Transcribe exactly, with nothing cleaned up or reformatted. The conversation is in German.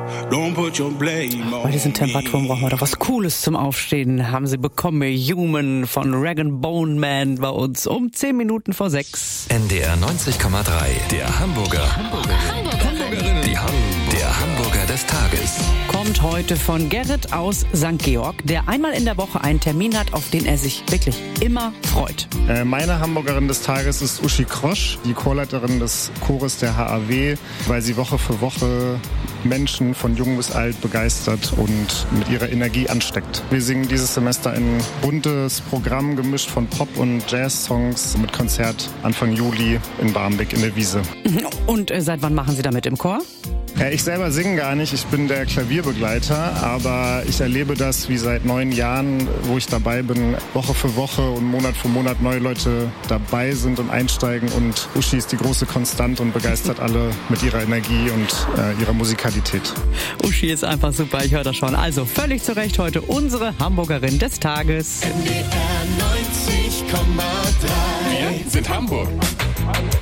Don't put your blame on Bei diesen Temperaturen brauchen wir doch was Cooles zum Aufstehen. Haben Sie bekommen, Human von Rag and Bone Man bei uns um zehn Minuten vor sechs. N D R neunzig Komma drei, der Hamburger. Hamburgerin. Die Ham der Hamburger des Tages. Kommt heute von Gerrit aus Sankt Georg, der einmal in der Woche einen Termin hat, auf den er sich wirklich immer freut. Äh, meine Hamburgerin des Tages ist Uschi Krosch, die Chorleiterin des Chores der H A W, weil sie Woche für Woche Menschen von jung bis alt begeistert und mit ihrer Energie ansteckt. Wir singen dieses Semester ein buntes Programm, gemischt von Pop- und Jazz-Songs mit Konzert Anfang Juli in Barmbek in der Wiese. Und äh, seit wann machen Sie damit im Chor? Ja, ich selber singe gar nicht, ich bin der Klavierbegleiter, aber ich erlebe das wie seit neun Jahren, wo ich dabei bin, Woche für Woche und Monat für Monat neue Leute dabei sind und einsteigen, und Uschi ist die große Konstante und begeistert alle mit ihrer Energie und äh, ihrer Musikalität. Uschi ist einfach super, ich höre das schon. Also völlig zu Recht heute unsere Hamburgerin des Tages. N D R neunzig Komma drei. Wir sind Hamburg.